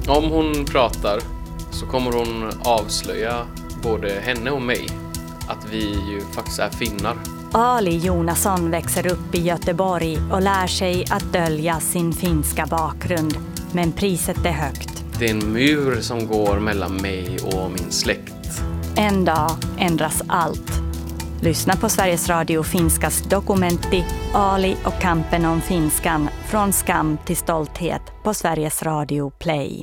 Om hon pratar så kommer hon avslöja både henne och mig att vi ju faktiskt är finnar. Ali Jonasson växer upp i Göteborg och lär sig att dölja sin finska bakgrund. Men priset är högt. Det är en mur som går mellan mig och min släkt. En dag ändras allt. Lyssna på Sveriges Radio Finskas dokumentti Ali och kampen om finskan från skam till stolthet på Sveriges Radio Play.